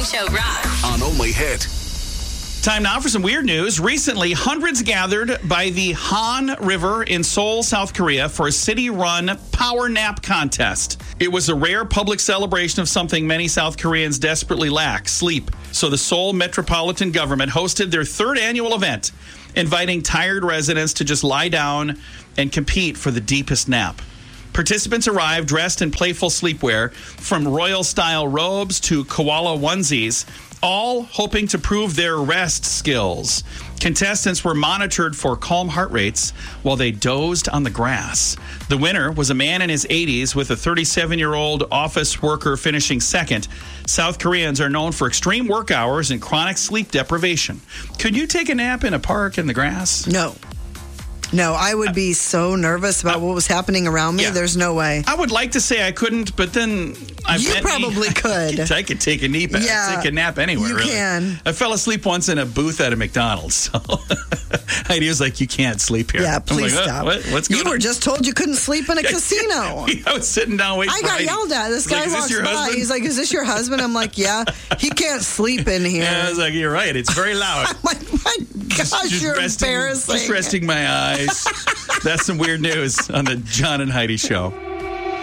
Show rocks. On Only Hit. Time now for some weird news. Recently, hundreds gathered by the Han River in Seoul, South Korea for a city-run power nap contest. It was a rare public celebration of something many South Koreans desperately lack, sleep. So the Seoul Metropolitan Government hosted their third annual event, inviting tired residents to just lie down and compete for the deepest nap. Participants arrived dressed in playful sleepwear, from royal-style robes to koala onesies, all hoping to prove their rest skills. Contestants were monitored for calm heart rates while they dozed on the grass. The winner was a man in his 80s with a 37-year-old office worker finishing second. South Koreans are known for extreme work hours and chronic sleep deprivation. Could you take a nap in a park in the grass? No, I would be so nervous about what was happening around me. Yeah. There's no way. I would like to say I couldn't, but then You probably could. I could take a nap. Yeah, take a nap anywhere. you really. can. I fell asleep once in a booth at a McDonald's. So Heidi was like, "You can't sleep here." Yeah, I'm please like, stop. What's going on? You were just told you couldn't sleep in a casino. I was sitting down waiting. I for got Heidi. yelled at. This He's like, guy "Is this walks your by. husband?" He's like, "Is this your husband?" I'm like, "Yeah." He can't sleep in here. Yeah, I was like, "You're right. It's very loud." I'm like, my gosh, you're embarrassing. Just resting my eyes. That's some weird news on the John and Heidi Show.